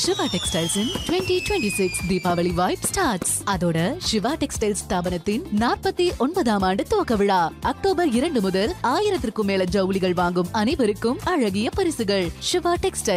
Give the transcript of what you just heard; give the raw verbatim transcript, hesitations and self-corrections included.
Siva textiles இன் twenty twenty-six Deepavali vibe starts. அதோட Siva textiles ஸ்தாபனத்தின் நாற்பத்தி ஒன்பதாம் ஆண்டு துவக்க விழா அக்டோபர் இரண்டு முதல் ஆயிரத்திற்கும் மேல ஜவுளிகள் வாங்கும் அனைவருக்கும் அழகிய பரிசுகள். சிவா டெக்ஸ்டைல்ஸ்.